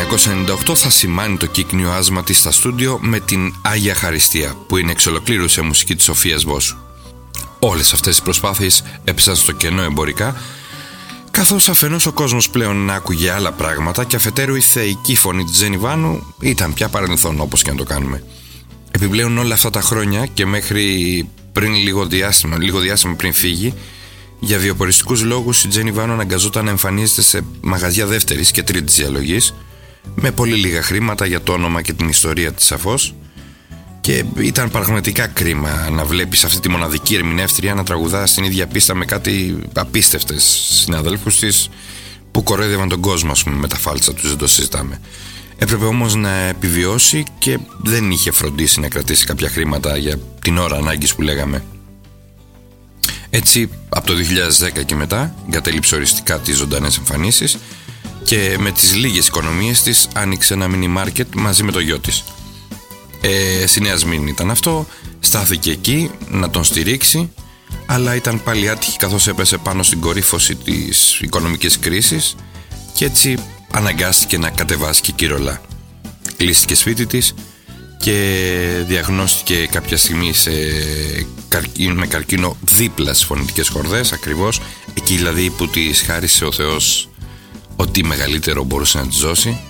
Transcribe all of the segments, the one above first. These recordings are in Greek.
1998 θα σημάνει το κύκνιο άσμα της στα στούντιο με την Άγια Χαριστία, που είναι εξ ολοκλήρου σε μουσική της Σοφίας Βόσου. Όλες αυτές οι προσπάθειες έπεσαν στο κενό εμπορικά, καθώς αφενός ο κόσμος πλέον άκουγε άλλα πράγματα και αφετέρου η θεϊκή φωνή της Τζένι Βάνου ήταν πια παρελθόν, όπως και να το κάνουμε. Επιπλέον όλα αυτά τα χρόνια και μέχρι πριν λίγο διάστημα πριν φύγει, για βιοποριστικούς λόγους η Τζένι Βάνου αναγκαζόταν να εμφανίζεται σε μαγαζιά δεύτερης και τρίτης διαλογής, με πολύ λίγα χρήματα για το όνομα και την ιστορία της σαφώς, και ήταν πραγματικά κρίμα να βλέπεις αυτή τη μοναδική ερμηνεύτρια να τραγουδά στην ίδια πίστα με κάτι απίστευτες συναδέλφους της που κορόιδευαν τον κόσμο, ας πούμε, με τα φάλτσα τους, δεν το συζητάμε. Έπρεπε όμως να επιβιώσει και δεν είχε φροντίσει να κρατήσει κάποια χρήματα για την ώρα ανάγκης που λέγαμε. Έτσι, από το 2010 και μετά εγκατέλειψε οριστικά τις ζωντανές εμφανίσεις και με τις λίγες οικονομίες της άνοιξε ένα μίνι μάρκετ μαζί με το γιο της. Στη Νέα Σμύρνη ήταν αυτό, στάθηκε εκεί να τον στηρίξει, αλλά ήταν πάλι άτυχη καθώς έπεσε πάνω στην κορύφωση της οικονομικής κρίσης και έτσι αναγκάστηκε να κατεβάσει και κύρολα. Κλείστηκε σπίτι της και διαγνώστηκε κάποια στιγμή με καρκίνο δίπλα στις φωνητικές χορδές, ακριβώς εκεί δηλαδή που της χάρισε ο Θεός ό,τι μεγαλύτερο μπορούσε να της δώσει.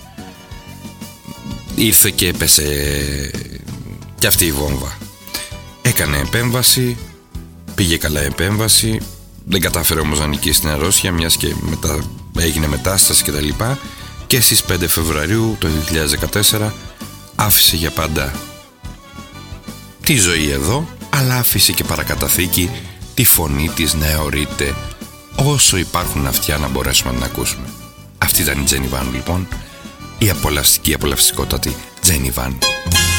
Ήρθε και έπεσε και αυτή η βόμβα. Έκανε επέμβαση, πήγε καλά η επέμβαση, δεν κατάφερε όμως να νικήσει την αρρώστια, μιας και μετά έγινε μετάσταση κτλ. Και στις 5 Φεβρουαρίου το 2014 άφησε για πάντα τη ζωή εδώ, αλλά άφησε και παρακαταθήκη τη φωνή της να αιωρείται όσο υπάρχουν αυτιά να μπορέσουμε να την ακούσουμε. Αυτή ήταν η Τζένι Βάνου λοιπόν, η απολαυστικότατη Τζένι Βάνου.